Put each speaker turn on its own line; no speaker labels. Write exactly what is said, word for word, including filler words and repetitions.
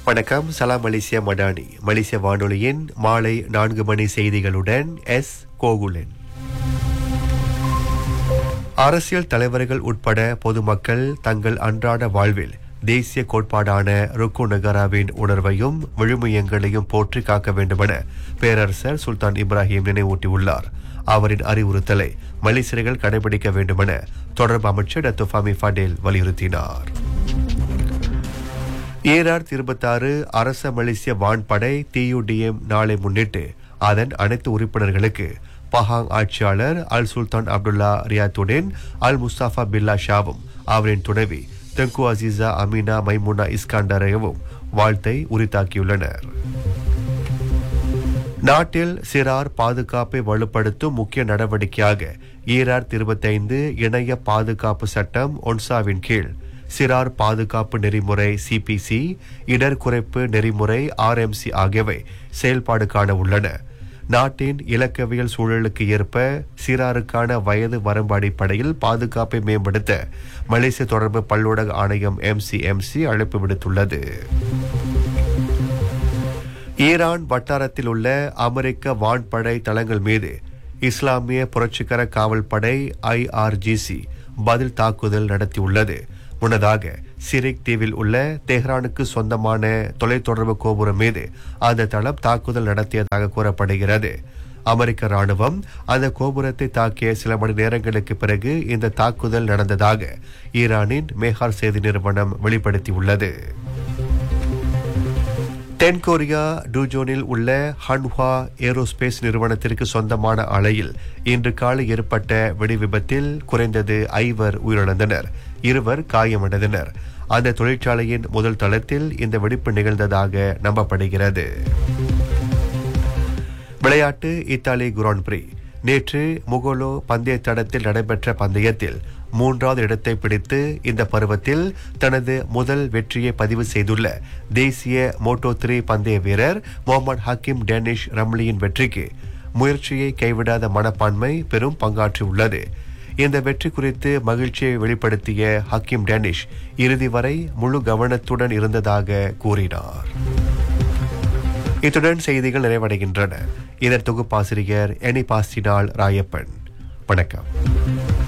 வணக்கம். சலாம் மலேசியா மடானி. மலேசிய வானொலியின் மாலை நான்கு மணி செய்திகளுடன் எஸ் கோகுலன். அரசியல் தலைவர்கள் உட்பட பொதுமக்கள் தங்கள் அன்றாட வாழ்வில் தேசிய கோட்பாடான ருக்கு நகராவின் உணர்வையும் விழுமியங்களையும் போற்றி காக்க வேண்டுமென பேரரசர் சுல்தான் இப்ராஹிம் நினைவூட்டியுள்ளார். அவரின் அறிவுறுத்தலை மலேசியர்கள் கடைபிடிக்க வேண்டுமென தொடர்பு அமைச்சர் டத்து ஃபமி ஃபடேல் வலியுறுத்தினார். ஈராயிரத்தி இருபத்தாறு அரச மலேசிய வான்படை டியூடிஎம் நாளை முன்னிட்டு அதன் அனைத்து உறுப்பினர்களுக்கு பஹாங் ஆட்சியாளர் அல் சுல்தான் அப்துல்லா ரியாத்துடன் அல் முஸ்தாஃபா பில்லா ஷாவும் அவரின் துணைவி தெங்கு அசீசா அமீனா மைமுனா இஸ்காண்டரையும் வாழ்த்தை உரித்தாக்கியுள்ளனர். நாட்டில் சிறார் பாதுகாப்பை வலுப்படுத்தும் முக்கிய நடவடிக்கையாக ஈராயிரத்தி இருபத்தி ஐந்து இணைய பாதுகாப்பு சட்டம் ஒன்சாவின் கீழ் சிறார் பாதுகாப்பு நெறிமுறை சிபிசி, இடர் குறைப்பு நெறிமுறை ஆர்எம்சி ஆகியவை செயல்பாடு காண உள்ளன. நாட்டின் இலக்கவியல் சூழலுக்கு ஏற்ப சிறாருக்கான வயது வரம்பு அடிப்படையில் பாதுகாப்பை மேம்படுத்த மலேசிய தொடர்பு பல்லூடக ஆணையம் எம்சிஎம்சி அழைப்பு விடுத்துள்ளது. ஈரான் வட்டாரத்தில் உள்ள அமெரிக்க வான்படை தளங்கள் மீது இஸ்லாமிய புரட்சிகர காவல் படை ஐஆர்ஜிசி பதில் தாக்குதல் நடத்தியுள்ளது. முன்னதாக சிரிக் தீவில் உள்ள தெஹ்ரானுக்கு சொந்தமான தொலைத்தொடர்பு கோபுரம் மீது அந்த தளம் தாக்குதல் நடத்தியதாக கூறப்படுகிறது. அமெரிக்க ராணுவம் அந்த கோபுரத்தை தாக்கிய சில மணி நேரங்களுக்கு பிறகு இந்த தாக்குதல் நடந்ததாக ஈரானின் மேஹார் செய்தி நிறுவனம் வெளிப்படுத்தியுள்ளது. தென்கொரியா டூஜோனில் உள்ள ஹன்ஹுவா ஏரோஸ்பேஸ் நிறுவனத்திற்கு சொந்தமான ஆலையில் இன்று காலை ஏற்பட்ட வெடி விபத்தில் குறைந்தது ஐவர் உயிரிழந்தனர், இருவர் காயமடைந்தனர். அந்த தொழிற்சாலையின் முதல் தளத்தில் இந்த வெடிப்பு நிகழ்ந்ததாக நம்பப்படுகிறது. விளையாட்டு. இத்தாலி கிராண்ட் பிரி. நேற்று முகோலோ பந்தய தடத்தில் நடைபெற்ற பந்தயத்தில் மூன்றாவது இடத்தை பிடித்து இந்த பருவத்தில் தனது முதல் வெற்றியை பதிவு செய்துள்ள தேசிய மோட்டோ த்ரீ பந்தய வீரர் முகமது ஹக்கீம் டேனிஷ் ரம்லியின் வெற்றிக்கு முயற்சியை கைவிடாத மனப்பான்மை பெரும் பங்காற்றியுள்ளது. இந்த வெற்றி குறித்து மகிழ்ச்சியை வெளிப்படுத்திய ஹக்கீம் டேனிஷ் இறுதி வரை முழு கவனத்துடன் இருந்ததாக கூறினார். இத்துடன் செய்திகள் நிறைவடைகின்றன. இதன் தொகுப்பாசிரியர் எனி பாஸ்டினால் ராயப்பன். வணக்கம்.